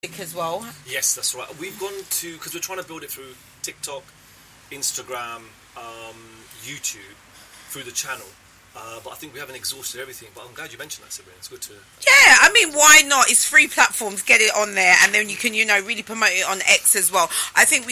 as well. Yes, that's right. We've gone to, because we're trying to build it through TikTok, Instagram, YouTube, through the channel. But I think we haven't exhausted everything. But I'm glad you mentioned that, Sabrina. It's good to... Yeah, I mean, why not? It's free platforms. Get it on there, and then you can, really promote it on X as well. I think